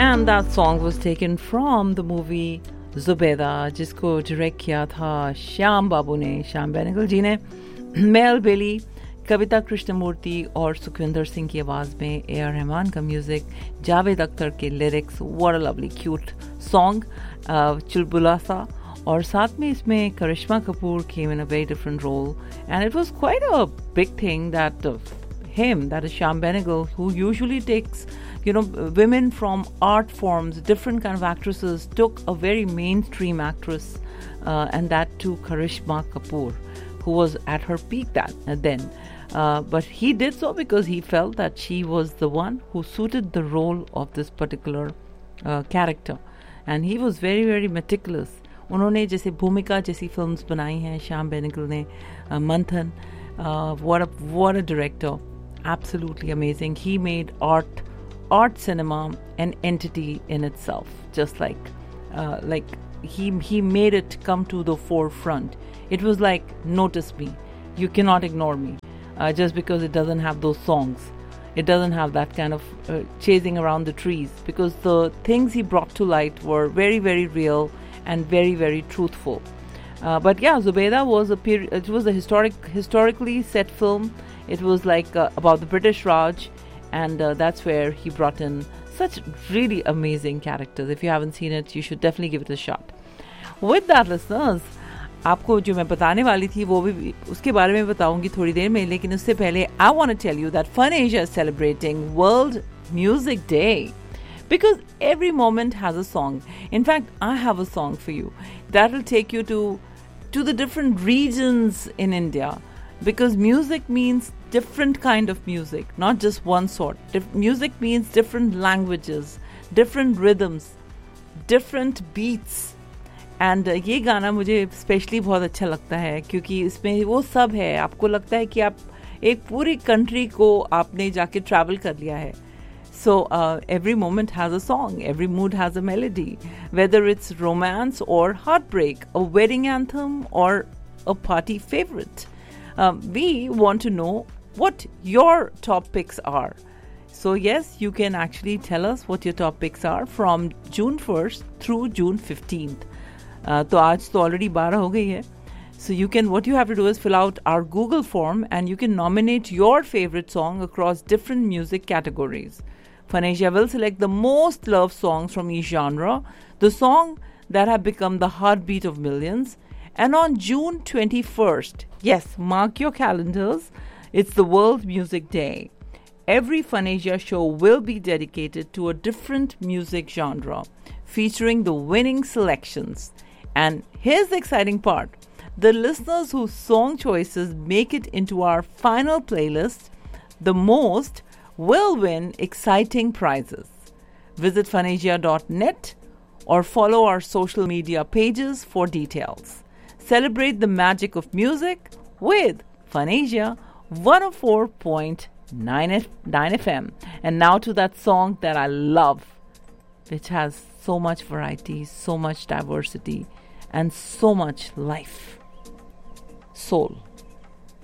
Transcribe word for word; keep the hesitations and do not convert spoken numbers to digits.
And that song was taken from the movie Zubeda, जिसको direct किया था श्याम बाबू ने, श्याम बेनेगल जी ने. मेल बेली, कविता कृष्णमूर्ति और सुखविंदर सिंह की आवाज़ में ए आर रहमान का म्यूज़िक, जावेद अख्तर के lyrics. What a lovely cute song, चुलबुला सा. और साथ में इसमें करिश्मा Kapoor came in a very different role, and it was quite a big thing that uh, him, that is Shyam Benegal, who usually takes, you know, women from art forms, different kind of actresses, took a very mainstream actress, uh, and that too Karishma Kapoor, who was at her peak that uh, then. Uh, but he did so because he felt that she was the one who suited the role of this particular uh, character, and he was very very meticulous. उन्होंने जैसे भूमिका जैसी films बनाई हैं श्याम बेनेगल ने, मंथन, what a what a director, absolutely amazing. He made art art cinema an entity in itself, just like uh, like he he made it come to the forefront. It was like, notice me, you cannot ignore me, uh, just because it doesn't have those songs. It doesn't have that kind of uh, chasing around the trees, because the things he brought to light were very very real and very very truthful. Uh, but yeah, Zubeda was a period. It was a historic, historically set film. It was like uh, about the British Raj, and uh, that's where he brought in such really amazing characters. If you haven't seen it, you should definitely give it a shot. With that, listeners, आपको जो मैं बताने वाली थी वो भी उसके बारे में बताऊंगी थोड़ी देर में, लेकिन उससे पहले I want to tell you that Fun Asia is celebrating World Music Day. Because every moment has a song. In fact, I have a song for you that will take you to to the different regions in India. Because music means different kind of music, not just one sort. Dif- music means different languages, different rhythms, different beats. And uh, ये गाना मुझे specially बहुत अच्छा लगता है क्योंकि इसमें वो सब है. आपको लगता है कि आप एक पूरी कंट्री को आपने जाके ट्रैवल कर लिया है. So uh, every moment has a song, every mood has a melody, whether it's romance or heartbreak, a wedding anthem or a party favorite. Um, we want to know what your top picks are. So yes, you can actually tell us what your top picks are from June first through June fifteenth. Uh, तो आज तो already बारह हो गई है. So you can, what you have to do is fill out our Google form and you can nominate your favorite song across different music categories. Fun Asia will select the most loved songs from each genre, the song that have become the heartbeat of millions. And on June twenty-first, yes, mark your calendars, it's the World Music Day. Every Fun Asia show will be dedicated to a different music genre, featuring the winning selections. And here's the exciting part. The listeners whose song choices make it into our final playlist, the most, will win exciting prizes. Visit fun asia dot net or follow our social media pages for details. Celebrate the magic of music with Fun Asia one oh four point nine F M. And now to that song that I love, which has so much variety, so much diversity, and so much life. Soul.